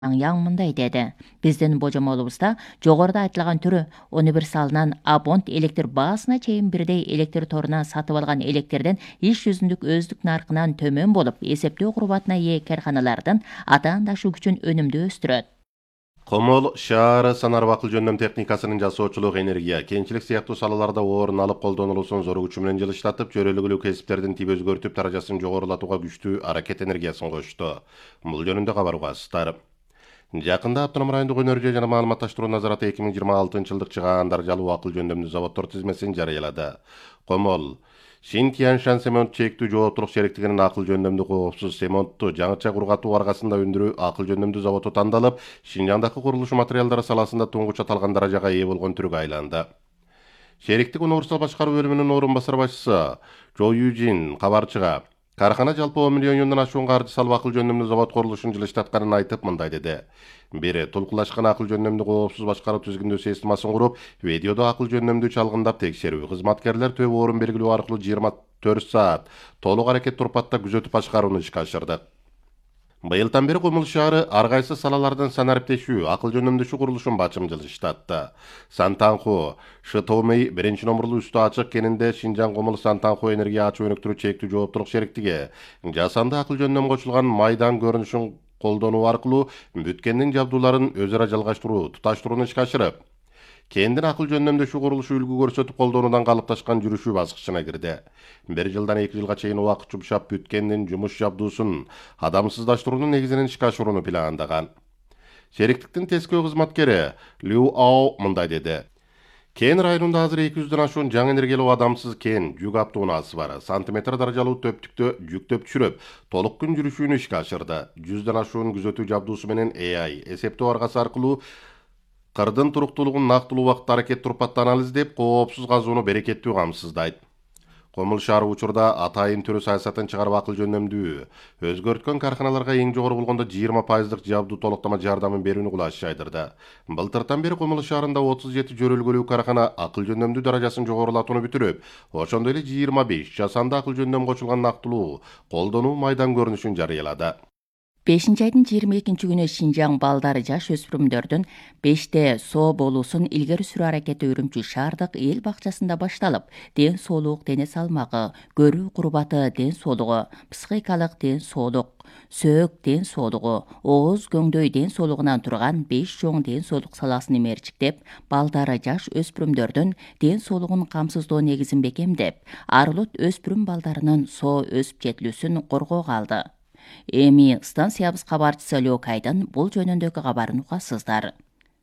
Яң мындай деди. Биздин божомолубузда жогоруда айтылган түрү универсалынан абонт электр баасына чейин бирдей электр торунан сатып алган электерден иш жүзүндүк өздүк наркынан төмөн болуп, эсептөө курбатына ээ карханалардын атаандашуу күчүн өнүмдүү өстүрөт. Комол шаары санарып акыл жөндөм техникасынын жасоочулук, энергия, кенчилик сыяктуу салаларда орун алып колдонулуусун зор күчү менен жылыштатып, жөрөлгүлүү кесиптердин тип өзгөртүп, даражасын жогорулатууга күчтүү аракет энергиясын кошту. Бул жөнүндө кабар угасыздар. Жакында Автоном райондук өнөр жана маалыматташтыруу назараты 2026-жылдык чыгаан даражалуу акыл жөндөмдүү заводдор тизмесин жарыялады. Комол Шинтианшан Семонт чектүү жооптулук шериктигинин акыл жөндөмдүү коопсуз семонтту жаңыча кургатуу аргасында өндүрүү акыл жөндөмдүү заводу тандалып, Шинжаңдагы курулуш материалдары саласында туңгуч аталган даражага ээ болгон түргө айланды. Шериктик универсал башкаруу бөлүмүнүн орун басар башчысы Жо Южин кабарчыга кархана жалпы 10 миллиондон ашуун каржы салып акыл жөндөмдүү завод курулушун жылыштатканын айтып мындай деди. Бири толкулашкан акыл жөндөмдүү коопсуз башкаруу түзгүндөө системасын куруп, видеодо акыл жөндөмдүү чалгындап текшерүү. Кызматкерлер төп орун белгилөө аркылуу 24 саат толук аракет турпатта күзөтүп башкарууну ишке ашырды. Быйылдан бери Комул шаары ар кайсы салалардын санариптешүү, акыл жөндөмдөшүү курулушун бачым жылыштатты. Сантанху, Шытомей биринчи номурлуу үстү ачык кенинде Шинжаң Комул Сантанху энергия ачуу өнүктүрүү чектүү жооптулук шериктиги жасанды акыл жөндөм кочулган майдан көрүнүшүн колдонуу аркылуу бүткендин жабдууларын өз ара жалгаштыруу, туташтырууну ишке ашырып, кендин акыл жөндөмдөшүү курулушу үлгү көрсөтүп колдонуудан калыпташкан жүрүшүү баскычына кирди. 1 жылдан 2 жылга чейин убакыт жумшап бүткендин жумуш жабдуусун адамсыздаштыруунун негизинен ишке ашырууну пландаган. Шериктиктин тескөө кызматкери Лю Ао мындай деди. Кен районунда азыр 200дөн ашуун жаңы энергиялуу адамсыз кен жүк автоунаасы бар. Сантиметр даражалуу төптүктө жүктөп түшүрүп, толук күн жүрүшүүнү ишке ашырды. 100дөн ашуун күзөтүү жабдуусу менен AI эсептөө аргасы аркылуу кырдын туруктуулугун нактылуу убакытта аракет турпатта анализдеп, коопсуз казууну берекеттүү камсыздайт. Комул шаары учурда атайын түрү саясатын чыгарып акыл жөндөмдүү өзгөрткөн карханаларга эң жогору болгондо 20% жабдуу толуктама жардамын берүүнү кулаш жайдырды. Былтыртан бери Комул шаарында 37 жөрөлгөлүү кархана акыл жөндөмдүү даражасын жогорулатууну бүтүрүп, ошондой эле 25 жасанды акыл жөндөм кочулган нактылуу колдонуу майдан көрүнүшүн жарыялады. 5-айдын 22-күнү Шинжаң балдары жаш өспүрүмдөрдүн 5-те соо болуусун илгери сүрүү аракети Үрүмчү шаардык эл бакчасында башталып, ден соолук, дене салмагы, көрүү курбаты ден соолугу, психикалык ден соолук, сөөк ден соолугу, ооз көңдөй ден соолугунан турган 5 чоң ден соолук саласын мерчиктеп, балдары жаш өспүрүмдөрдүн ден соолугун камсыздоо негизин бекемдеп, арылут өспүрүм балдарынын соо өсүп жетилүүсүн коргоого алды. Эми станциябыз кабарчысы Лёкайдын бул жөнүндөгү кабарын угасыздар.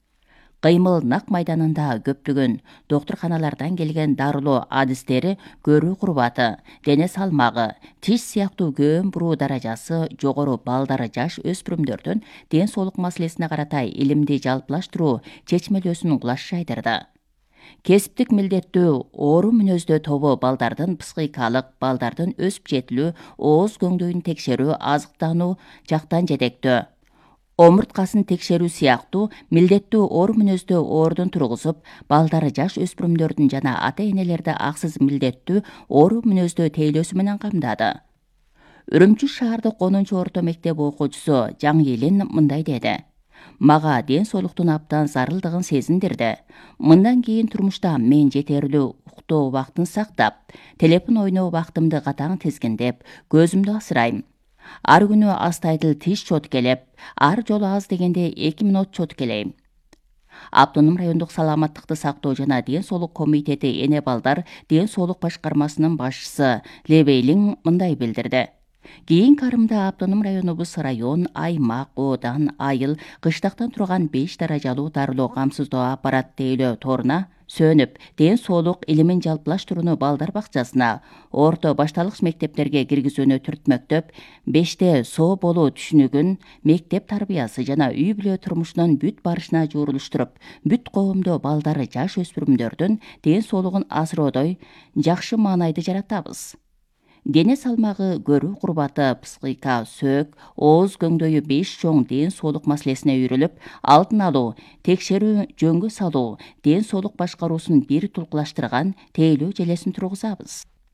Кыймыл нак майданында көптөгөн доктурканалардан келген дарылоо адистери көрүү курбаты, дене салмагы, тиш сыяктуу көөн буруу даражасы жогору балдары жаш өспүрүмдөрдүн ден соолук маселесине карата илимди жалпылаштыруу чечмелөөсүн кулаш жайдырды. Кесиптик милдеттүү оору мүнөздөө тобу балдардын психикалык, балдардын өсүп жетилүү, ооз көңдөйүн текшерүү, азыктануу, жактан жетектөө, омурткасын текшерүү сыяктуу милдеттүү оору мүнөздөө оордун тургузуп, балдары жаш өспүрүмдөрдүн жана ата-энелерди аксыз милдеттүү оору мүнөздөө тейлөөсү менен камдады. Үрүмчү шаардык 10-орто мектеп окуучусу Жаңелин мындай деди. Мага ден соолуктун абдан зарылдыгын сезиндирди. Мындан кийин турмушта мен жетерлүү уктоо убактын сактап, телефон ойноо убактымды катаң тизгиндеп, көзүмдү асырайм. Ар күнү астайдыл тиш чоткелеп, ар жолу аз дегенде 2 мүнөт чоткелейм. Автоном райондук саламаттыкты сактоо жана ден соолук комитети эне балдар ден соолук башкармасынын башчысы Лебейлин мындай билдирди. Кийин карымда Автоном районубуз район, аймак, оодан, айыл, кыштактан турган 5 даражалуу дарылоо камсыздоо аппарат тейлөө торуна сөнүп, ден соолук илимин жалпылаштырууну балдар бакчасына, орто башталгыч мектептерге киргизүүнү түртмөктөп, 5-те соо болуу түшүнүгүн мектеп тарбиясы жана үй бүлө турмушунун бүт барышына жуурулуштуруп, бүт коомдо балдары жаш өспүрүмдөрдүн ден соолугун асыроодой жакшы маанайды жаратабыз. Дене салмагы, көрүү курбаты, психика, сөөк, ооз көңдөйү 5 чоң ден соолук маселесине үйрүлүп, алдын алуу, текшерүү, жөнгө салуу, ден соолук башкаруусун бир тулкулаштырган тейлөө желесин тургузабыз.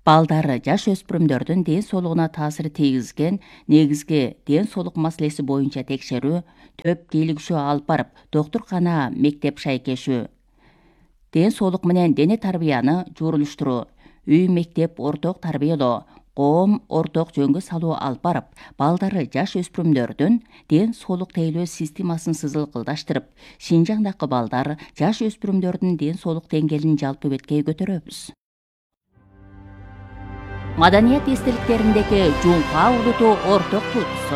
Балдары жаш өспүрүмдөрдүн ден соолугуна таасир тийгизген негизги ден соолук маселеси боюнча текшерүү, төп кийлигишүү алып барып, доктуркана мектеп шайкешүү, ден соолук менен дене тарбияны жуурулуштуруу, үй мектеп орток тарбиялоо, коом орток жөнгө салуу алып барып, балдары жаш өспүрүмдөрдүн ден соолук тейлөө системасын сызылкылдаштырып, Шинжаңдагы балдар жаш өспүрүмдөрдүн ден соолук деңгээлин жалпы беткей көтөрөбүз. Маданият эстеликтериндеги жуңка улуту орток туутусу.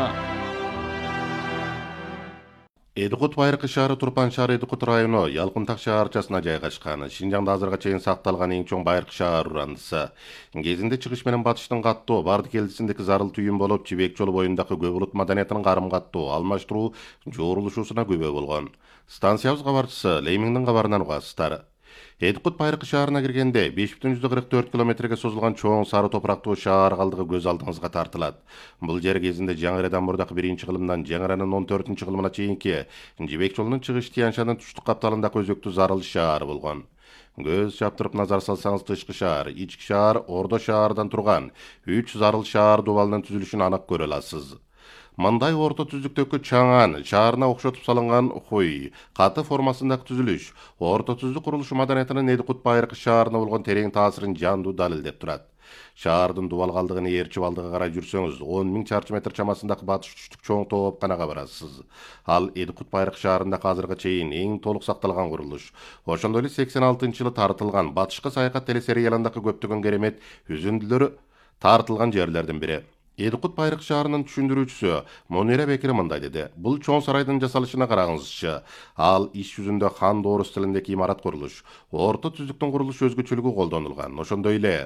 Эдикут Байыркы шаары Турпан шаары Эдикут району Ялкынтак шаарчасына жайгашкан. Шинжаңда азырга чейин сакталган эң чоң Байыркы шаар урандысы. Кезинде чыгыш менен батыштын каттоо барды келдисиндеги зарыл түйүн болуп, Жибек жолу боюндагы көп улут маданиятынын карым каттоо, алмаштыруу, жоорулушуусуна күбө болгон. Станциябыз кабарчысы Леймиңдин кабарынан угасыздар. Эдикут Байыркы шаарына киргенде 5,44 километрге созулган чоң сары топурактуу шаар калдыгы көз алдыңызга тартылат. Бул жер кезинде Жаңырадан мурдакы 1-кылымдан Жаңыранын 14-кылымына чейинки Жибек жолунун чыгыш Тияншанын туштук капталындагы өзөктүү зарыл шаары болгон. Көз чаптырып назар салсаңыз тышкы шаар, ички шаар, ордо шаардан турган 3 зарыл шаар дубалынын түзүлүшүн анык көрө аласыз. Мындай орто түздүктөгү чаңан, шаарына окшотуп салынган хуй, каты формасындагы түзүлүш, орто түздүк курулушу маданиятынын Эдикут Байыркы шаарына болгон терең таасирин жандуу далилдеп турат. Шаардын дубал калдыгын ээрчип алдыга карай жүрсөңүз, 10,000 чарчы метр чамасындагы батыш түштүк чоң тоопканага барасыз. Ал Эдикут Байыркы шаарында азыркы чейин эң толук сакталган курулуш. Ошондой эле 86-жылы тартылган батышка саякат телесериалындагы көптөгөн керемет үзүндүлөр тартылган жерлердин бири. Эдикут Байыркы шаарынын түшүндүрүүчүсү Монира Бекир мындай деди. Бул чоң сарайдын жасалышына караңызчы. Ал иш жүзүндө хан доору стилиндеги имарат курулуш. Орто түздүктүн курулуш өзгөчөлүгү колдонулган. Ошондой эле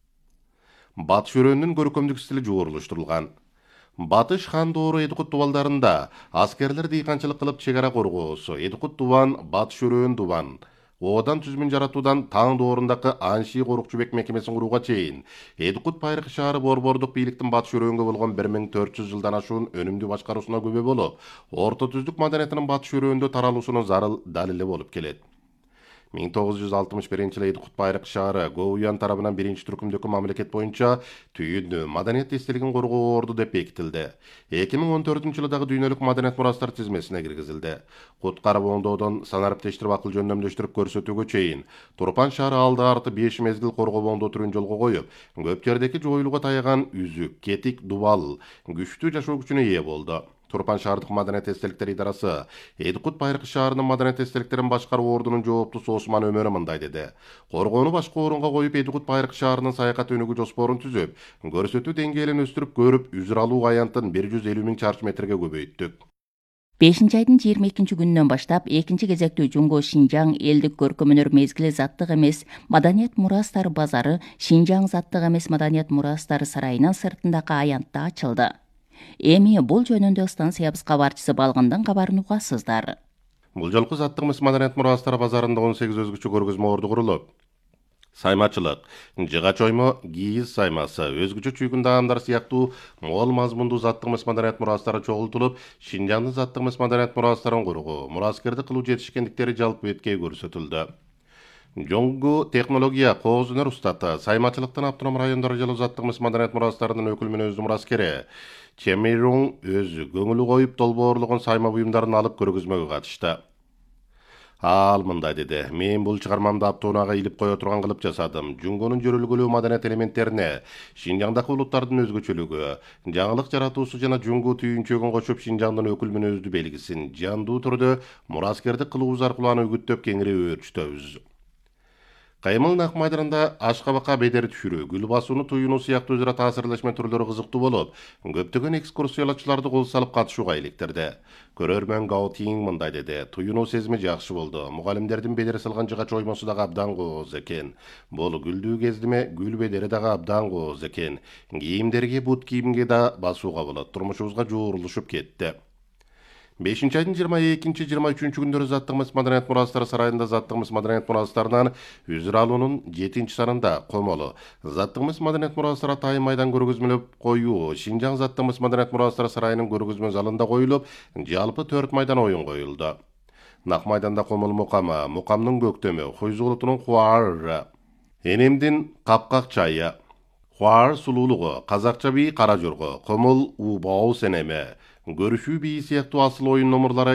батыш өрөөнүнүн көркөмдүк стили жуурулуштурулган. Батыш хан доору Эдикут дубалдарында аскерлер дыйканчылык кылып чек ара коргоосу. Эдикут дубан, батыш өрөөн дубан. Одан түзмүн жаратуудан таң доорундагы Анши корукчубек мекемесин курууга чейин Эдикут Байыркы шаары борбордук бийликтин батыш өрөөнгө болгон 1400 жылдан ашуун өнүмдүү башкаруусуна күбө болуп, орто түздүк маданиятынын батыш өрөөндө таралуусунун зарыл далили болуп келет. 1961-жылы Эдикут Байыркы шаары Гоуян тарабынан 1-түркүмдөгү мамлекет боюнча түйүндүү маданият эстелигин коргоо орду деп бекитилди. 2014-жылы дагы дүйнөлүк маданият мурастар тизмесине киргизилди. Куткарып оңдоодон санариптештирип акыл жөндөмдөштүрүп көрсөтүүгө чейин Турпан шаары алды арты 5 мезгил коргоо оңдоо түрүн жолго коюп, көп жердеги жоюлууга таяган үзүк, кетик, дубал күчтүү жашоо күчүнө ээ болду. Турпан шаардык маданият эстеликтер идарасы Эдикут Байыркы шаарынын маданият эстеликтерин башкаруу ордунун жооптусу Осман Өмөрү мындай деди. Коргоону башка орунга коюп Эдикут Байыркы шаарынын саякат өнүгүү жоспорун түзүп, көрсөтүү деңгээлин өстүрүп көрүп, үзүр алуу аянтын 150,000 чарчы метрге көбөйттүк. 5-айдын 22-күнүнөн баштап 2-чи кезектүү Жумго Шинжаң элдик көркөмөнөр мезгили заттык эмес маданият мурастары базары Шинжаң заттык эмес маданият мурастары сарайынын сыртындагы аянтта ачылды. Эми бул жөнүндө станциябыз кабарчысы Балгындын кабарын угасыздар. Бул жолку заттык эмес маданият мурастары базарында 18 өзгөчө көргөзмө орду курулуп, саймачылык, жыгач оймо, кийиз саймасы, өзгөчө чүйгүн даамдар сыяктуу мол мазмундуу заттык эмес маданият мурастары чогултулуп, Шинжаңдын заттык эмес маданият мурастарын куруу, мураскерди кылуу жетишкендиктери жалпы беткей көрсөтүлдү. Жоңгу технология кооз өнөр устаты, саймачылыктын автоном райондору жолу заттык эмес маданият мурастарынын өкүл мүнөздүү мураскери Чемирун өзү көңүлү коюп долбоорлогон сайма буюмдарын алып көргөзмөгө катышты. Ал мындай деди. Мен бул чыгармамды аптоонага илип кое турган кылып жасадым. Жуңгонун жөрөлгөлүү маданият элементтерине, Шинжаңдагы улуттардын өзгөчөлүгү, жаңылык жаратуусу жана жуңгу түйүнчөгүн кошуп Шинжаңдын өкүл мүнөздүү белгисин жандуу түрдө мураскерди кылуубуз аркылуу аны үгүттөп кеңири өөрчүтөбүз. Каймыл Нак майданында ашкабакка бедер түшүрүү, гүл басууну туюнуу сыяктуу өзара таасирлешме түрлөрү кызыктуу болуп, көптөгөн экскурсиялачыларды кол салып катышууга иликтирди. Көрөрмөн Гао Тиң мындай деди. Туюнуу сезими жакшы болду. Мугалимдердин бедер салган жыгач оймосу дагы абдан кооз экен. Бул гүлдүү кездиме гүл бедери дагы абдан кооз экен. Кийимдерге, бут кийимге да басууга болот. Турмушубузга жуурулушуп кетти. 5-айдын 22-23 күндөрү заттык эмес маданият мурастары сарайында заттык эмес маданият мурастарынан үзүр алуунун 7-санында комолу заттык эмес маданият мурастары атайын майдан көргөзмөлөп коюу Шинжаң заттык эмес маданият мурастары сарайынын көргөзмө залында коюлуп, жалпы 4 майдан оюн коюлду. Нак майданда комол мукамы, мукамдын көктөмү, Хуйзулутунун хуары, Энемдин капкак чайы, Хуар сулуулугу, казакча бий кара жорго, комол убау сенеме, көрүшүү бийи сыяктуу асыл оюн номурлары